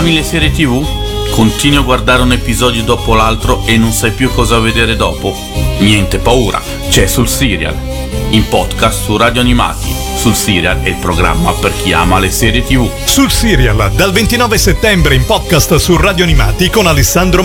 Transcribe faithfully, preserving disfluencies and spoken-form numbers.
Ami le serie tivù? Continui a guardare un episodio dopo l'altro e non sai più cosa vedere dopo? Niente paura, c'è Sul Serial, in podcast su Radio Animati. Sul Serial è il programma per chi ama le serie tivù. Sul Serial, dal ventinove settembre in podcast su Radio Animati con Alessandro